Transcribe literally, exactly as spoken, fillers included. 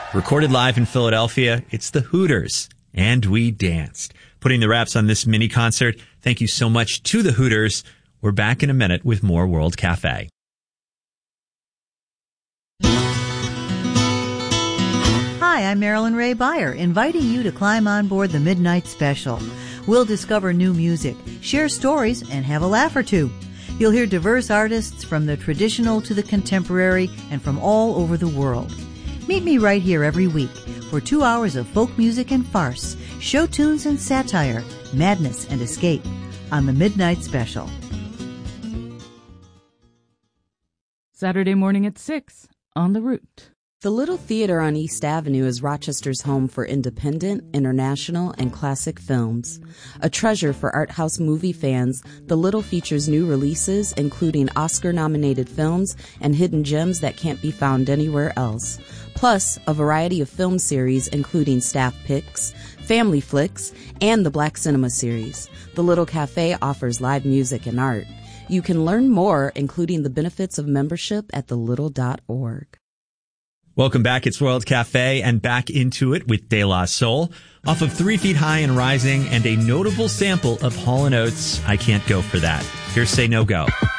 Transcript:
Recorded live in Philadelphia, it's the Hooters, and we danced. Putting the wraps on this mini concert, thank you so much to the Hooters. We're back in a minute with more World Cafe. Hi, I'm Marilyn Ray Beyer, inviting you to climb on board the Midnight Special. We'll discover new music, share stories, and have a laugh or two. You'll hear diverse artists from the traditional to the contemporary and from all over the world. Meet me right here every week for two hours of folk music and farce, show tunes and satire, madness and escape on the Midnight Special. Saturday morning at six on The Root. The Little Theater on East Avenue is Rochester's home for independent, international, and classic films. A treasure for art house movie fans, The Little features new releases, including Oscar-nominated films and hidden gems that can't be found anywhere else. Plus, a variety of film series, including staff picks, family flicks, and the Black Cinema series. The Little Cafe offers live music and art. You can learn more, including the benefits of membership, at the little dot org. Welcome back. It's World Cafe and back into it with De La Soul. Off of Three Feet High and Rising and a notable sample of Hall and Oates, I Can't Go For That. Here's Say No Go.